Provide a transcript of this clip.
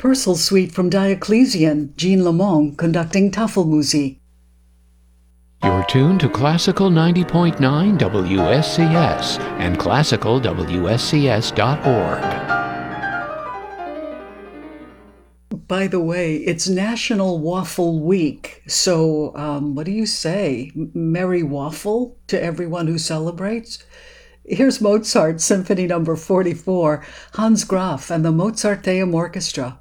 Purcell Suite from Dioclesian, Jean Lamont conducting Tafelmusik. You're tuned to Classical 90.9 WSCS and classicalwscs.org. By the way, it's National Waffle Week, so what do you say? Merry Waffle to everyone who celebrates? Here's Mozart Symphony No. 44, Hans Graf and the Mozarteum Orchestra.